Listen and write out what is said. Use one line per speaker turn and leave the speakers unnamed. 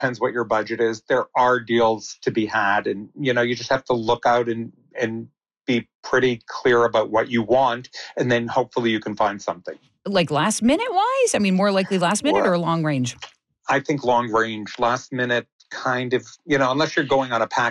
depends what your budget is. There are deals to be had, and you just have to look out and be pretty clear about what you want, and then hopefully you can find something.
Like last minute wise? I mean, more likely last minute or long range?
I think long range. Last minute kind of, unless you're going on a package